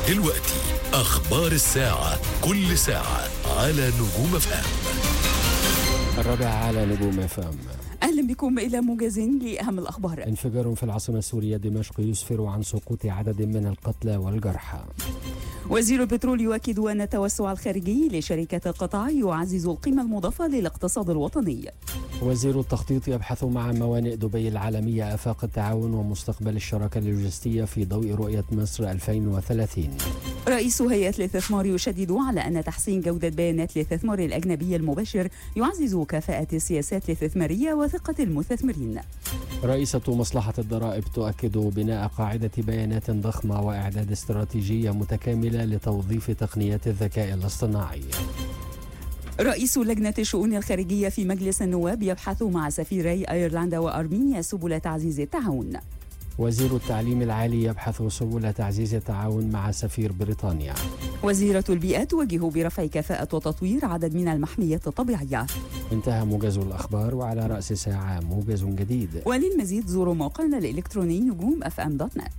دلوقتي أخبار الساعة، كل ساعة على نجوم FM. 7 على نجوم FM. أهلا بكم إلى موجز لأهم الأخبار. انفجار في العاصمة السورية دمشق يسفر عن سقوط عدد من القتلى والجرحى. وزير البترول يؤكد أن التوسع الخارجي لشركة القطاع يعزز القيمة المضافة للاقتصاد الوطني. وزير التخطيط يبحث مع موانئ دبي العالمية آفاق التعاون ومستقبل الشراكة اللوجستية في ضوء رؤية مصر 2030. رئيس هيئة الاستثمار يشدد على أن تحسين جودة بيانات الاستثمار الأجنبي المباشر يعزز كفاءة السياسات الاستثمارية وثقة المستثمرين. رئيسة مصلحة الضرائب تؤكد بناء قاعدة بيانات ضخمة وإعداد استراتيجية متكاملة لتوظيف تقنيات الذكاء الاصطناعي. رئيس لجنة الشؤون الخارجية في مجلس النواب يبحث مع سفيري أيرلندا وأرمينيا سبل تعزيز التعاون. وزير التعليم العالي يبحث سبل تعزيز التعاون مع سفير بريطانيا. وزيرة البيئة توجه برفع كفاءة وتطوير عدد من المحميات الطبيعية. انتهى موجز الأخبار، وعلى رأس ساعة موجز جديد. وللمزيد زوروا موقعنا الإلكتروني نجوم FM.net.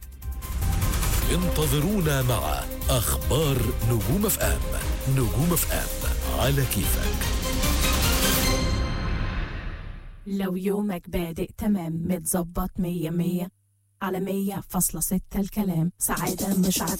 انتظرونا مع أخبار نجوم FM. نجوم FM على كيفك. لو يومك بادئ تمام متظبط 100 على 100.6 الكلام سعادة مش عادة.